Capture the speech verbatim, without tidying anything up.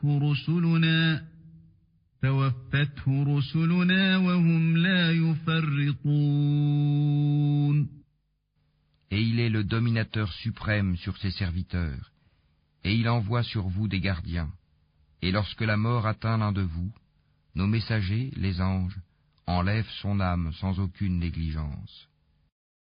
رسلنا توفته رسلنا وهم لا يفرطون. Et il est le dominateur suprême sur ses serviteurs, et il envoie sur vous des gardiens. Et lorsque la mort atteint l'un de vous, nos messagers, les anges, enlèvent son âme sans aucune négligence.